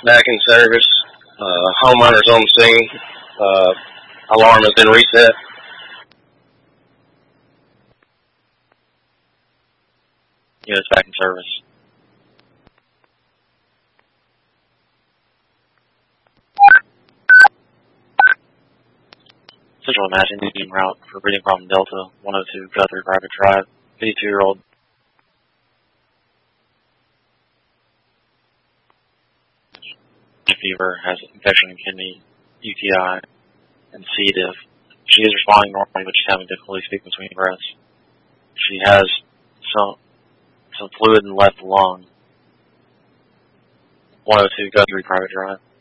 back in service. Homeowners on scene. Alarm has been reset. Units back in service. Central Imagine medium route for breathing problem Delta 102 Guthrie Private Drive. 52-year-old. Fever, has infection in kidney, UTI, and C. diff. She is responding normally, but she's having difficulty speaking between breaths. She has some fluid in the left lung. 102 Guthrie Private Drive.